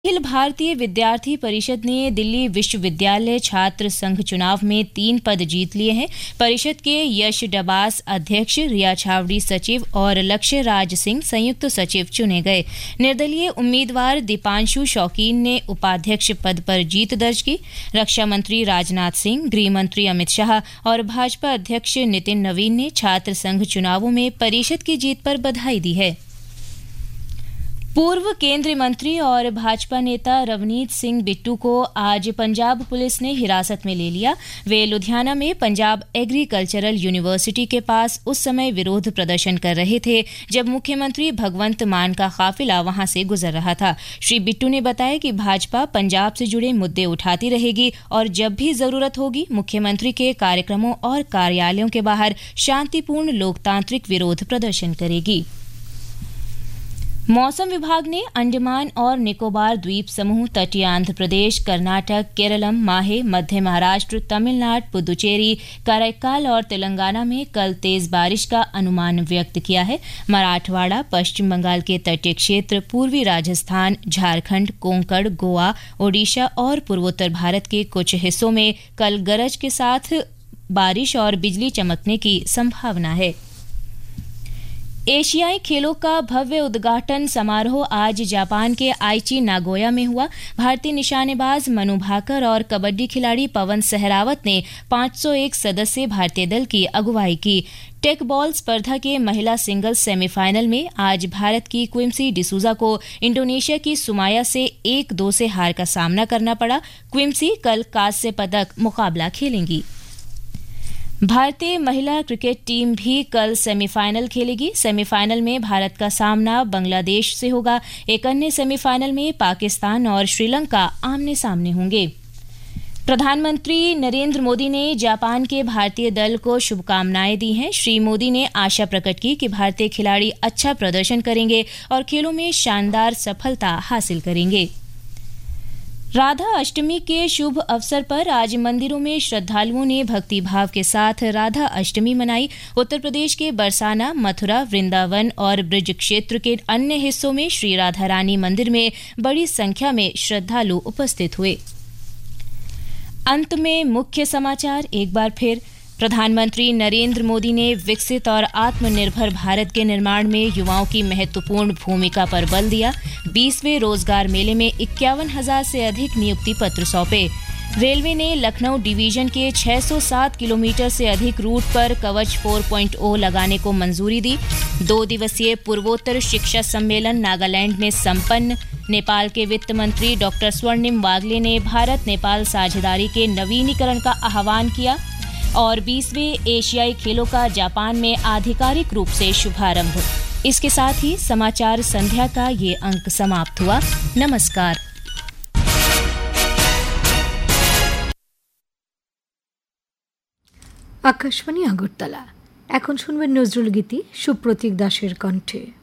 अखिल भारतीय विद्यार्थी परिषद ने दिल्ली विश्वविद्यालय छात्र संघ चुनाव में 3 पद जीत लिए हैं। परिषद के यश डबास अध्यक्ष, रिया छावड़ी सचिव और लक्ष्य राज सिंह संयुक्त सचिव चुने गए। निर्दलीय उम्मीदवार दीपांशु शौकीन ने उपाध्यक्ष पद पर जीत दर्ज की। रक्षा मंत्री राजनाथ सिंह, गृह मंत्री अमित शाह और भाजपा अध्यक्ष नितिन नवीन ने छात्र संघ चुनावों में परिषद की जीत पर बधाई दी है। पूर्व केंद्रीय मंत्री और भाजपा नेता रवनीत सिंह बिट्टू को आज पंजाब पुलिस ने हिरासत में ले लिया। वे लुधियाना में पंजाब एग्रीकल्चरल यूनिवर्सिटी के पास उस समय विरोध प्रदर्शन कर रहे थे जब मुख्यमंत्री भगवंत मान का काफिला वहां से गुजर रहा था। श्री बिट्टू ने बताया कि भाजपा पंजाब से जुड़े मुद्दे उठाती रहेगी और जब भी जरूरत होगी मुख्यमंत्री के कार्यक्रमों और कार्यालयों के बाहर शांतिपूर्ण लोकतांत्रिक विरोध प्रदर्शन करेगी। मौसम विभाग ने अंडमान और निकोबार द्वीप समूह, तटीय आंध्र प्रदेश, कर्नाटक, केरलम, माहे, मध्य महाराष्ट्र, तमिलनाडु, पुदुचेरी, करैक्काल और तेलंगाना में कल तेज बारिश का अनुमान व्यक्त किया है। मराठवाड़ा, पश्चिम बंगाल के तटीय क्षेत्र, पूर्वी राजस्थान, झारखंड, कोंकण, गोवा, ओडिशा और पूर्वोत्तर भारत के कुछ हिस्सों में कल गरज के साथ बारिश और बिजली चमकने की संभावना है। एशियाई खेलों का भव्य उद्घाटन समारोह आज जापान के आइची नागोया में हुआ। भारतीय निशानेबाज मनु भाकर और कबड्डी खिलाड़ी पवन सहरावत ने 501 सदस्यीय भारतीय दल की अगुवाई की। टेक बॉल स्पर्धा के महिला सिंगल्स सेमीफाइनल में आज भारत की क्विम्सी डिसूजा को इंडोनेशिया की सुमाया से 1-2 से हार का सामना करना पड़ा। क्विम्सी कल कांस्य पदक मुकाबला खेलेंगी। भारतीय महिला क्रिकेट टीम भी कल सेमीफाइनल खेलेगी। सेमीफाइनल में भारत का सामना बांग्लादेश से होगा। एक अन्य सेमीफाइनल में पाकिस्तान और श्रीलंका आमने सामने होंगे। प्रधानमंत्री नरेंद्र मोदी ने जापान के भारतीय दल को शुभकामनाएं दी हैं। श्री मोदी ने आशा प्रकट की कि भारतीय खिलाड़ी अच्छा प्रदर्शन करेंगे और खेलों में शानदार सफलता हासिल करेंगे। राधा अष्टमी के शुभ अवसर पर आज मंदिरों में श्रद्धालुओं ने भक्तिभाव के साथ राधा अष्टमी मनाई। उत्तर प्रदेश के बरसाना, मथुरा, वृंदावन और ब्रज क्षेत्र के अन्य हिस्सों में श्री राधा रानी मंदिर में बड़ी संख्या में श्रद्धालु उपस्थित हुए। अंत में मुख्य समाचार एक बार फिर। प्रधानमंत्री नरेंद्र मोदी ने विकसित और आत्मनिर्भर भारत के निर्माण में युवाओं की महत्वपूर्ण भूमिका पर बल दिया। 20वें रोजगार मेले में 51,000 से अधिक नियुक्ति पत्र सौंपे। रेलवे ने लखनऊ डिवीजन के 607 किलोमीटर से अधिक रूट पर कवच 4.0 लगाने को मंजूरी दी। 2 दिवसीय पूर्वोत्तर शिक्षा सम्मेलन नागालैंड में संपन्न। नेपाल के वित्त मंत्री डॉक्टर स्वर्णिम वागले ने भारत नेपाल साझेदारी के नवीनीकरण का आह्वान किया। और 20वें एशियाई खेलों का जापान में आधिकारिक रूप से शुभारंभ। इसके साथ ही समाचार संध्या का ये अंक समाप्त हुआ। नमस्कार। আকাশবাণী আগরতলা। এখন শুনবেন নজরুল গীতি সুপ্রতীক দাশের কণ্ঠে।